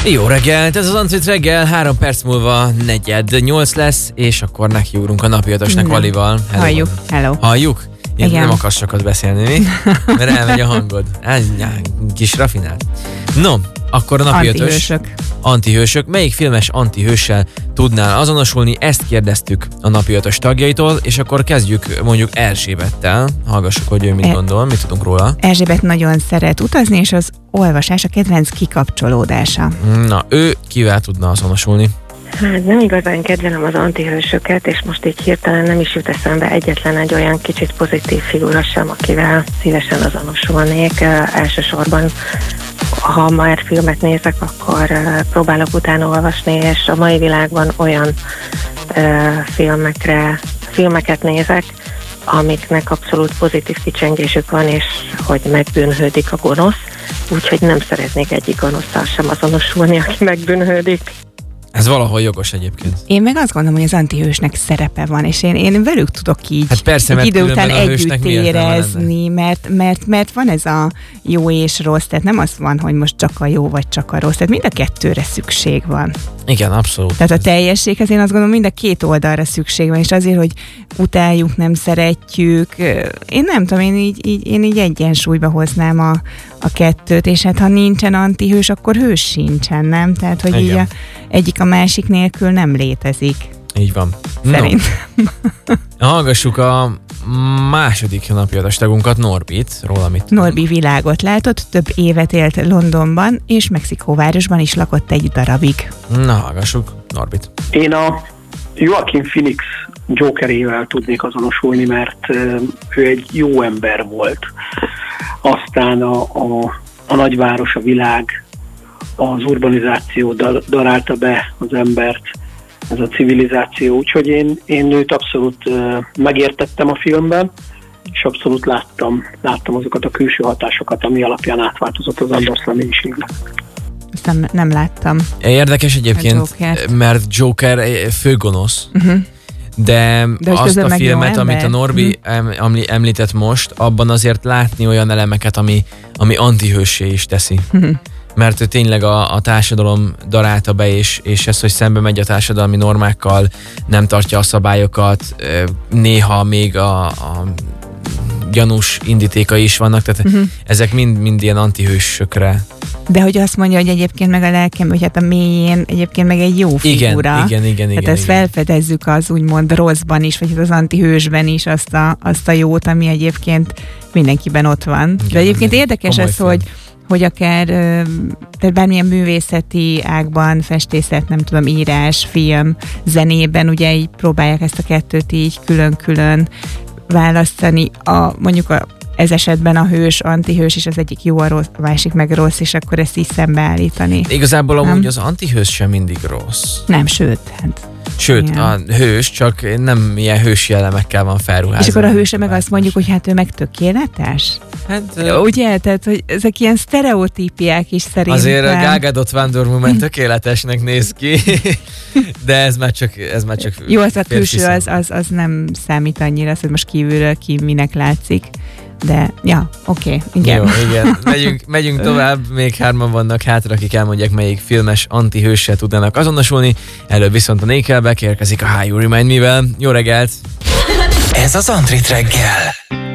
Jó reggelt, ez az Antrit reggel, 3 perc múlva 7:40 lesz, és akkor nekiugrunk a napi ötösnek Valival. Hello. Halljuk, hello. Halljuk? Én igen. Nem akarsz sokat beszélni, mi? Mert elmegy a hangod. Kis rafinált. No, akkor a napi ötös. Antihősök. Melyik filmes antihőssel tudnál azonosulni? Ezt kérdeztük a napi ötös tagjaitól, és akkor kezdjük mondjuk Erzsébettel. Hallgassuk, hogy ő mit gondol, mit tudunk róla. Erzsébet nagyon szeret utazni, és az olvasás a kedvenc kikapcsolódása. Na, ő kivel tudna azonosulni? Hát nem igazán kedvelem az antihősöket, és most így hirtelen nem is jut eszembe egyetlen egy olyan kicsit pozitív figura sem, akivel szívesen azonosulnék. Elsősorban, ha már filmet nézek, akkor próbálok utána olvasni, és a mai világban olyan filmeket nézek, amiknek abszolút pozitív kicsengésük van, és hogy megbűnhődik a gonosz, úgyhogy nem szeretnék egyik gonoszszal sem azonosulni, aki megbűnhődik. Ez valahol jogos egyébként. Én meg azt gondolom, hogy az antihősnek szerepe van, és én velük tudok így hát persze, egy idő után együtt érezni, mert van ez a jó és rossz, tehát nem az van, hogy most csak a jó vagy csak a rossz, tehát mind a kettőre szükség van. Igen, abszolút. Tehát a teljességhez én azt gondolom, mind a két oldalra szükség van, és azért, hogy utáljuk, nem szeretjük, én nem tudom, én így egyensúlyba hoznám a kettőt, és hát ha nincsen antihős, akkor hős sincsen, nem? Tehát, hogy igen. Így egyik a másik nélkül nem létezik. Így van. Szerint. No. Hallgassuk a második napja tagunkat, Norbit. Róla mit Norbi világot látott, több évet élt Londonban, és Mexikóvárosban is lakott egy darabig. Na, hallgassuk Norbit. Én a Joaquin Phoenix Jokerével tudnék azonosulni, mert ő egy jó ember volt. Aztán a nagyváros, a világ, az urbanizáció darálta be az embert, ez a civilizáció, úgyhogy én őt abszolút megértettem a filmben, és abszolút láttam azokat a külső hatásokat, ami alapján átváltozott az ember személyiségre. Nem láttam. Érdekes egyébként, mert Joker főgonosz, de azt a filmet, amit a Norbi említett most, abban azért látni olyan elemeket, ami antihőssé is teszi. Mert ő tényleg a társadalom darálta be, és ez, hogy szembe megy a társadalmi normákkal, nem tartja a szabályokat, néha még a gyanús indítékai is vannak, tehát ezek mind ilyen antihősökre. De hogy azt mondja, hogy egyébként meg a lelkem, hogy hát a mélyén egyébként meg egy jó figura. Igen. Tehát ezt felfedezzük az úgymond rosszban is, vagy az antihősben is azt a jót, ami egyébként mindenkiben ott van. Igen, de egyébként érdekes ez, hogy akár tehát bármilyen művészeti ágban, festészet, nem tudom, írás, film, zenében, ugye így próbálják ezt a kettőt így külön-külön választani. Mondjuk ez esetben a hős, antihős, és az egyik jó, a másik meg rossz, és akkor ezt így szembeállítani. Igazából amúgy az antihős sem mindig rossz. Nem, sőt, igen. A hős csak nem ilyen hősi elemekkel van felruházva. És akkor a hőse meg azt mondjuk, hogy hát ő meg tökéletes? Hát, ugye? Tehát, hogy ezek ilyen sztereotípiák is szerintem. Azért a Gal Gadot Wonder Woman tökéletesnek néz ki, de ez már csak jó, az a külső, az nem számít annyira, az, hogy most kívülről ki minek látszik. De, ja, oké, igen. Jó, igen. Megyünk tovább, még 3 vannak hátra, akik elmondják, melyik filmes antihőssel tudnának azonosulni. Előbb viszont a Nickelback érkezik a How You Remind Me-vel. Jó reggelt! Ez az Antrit reggel.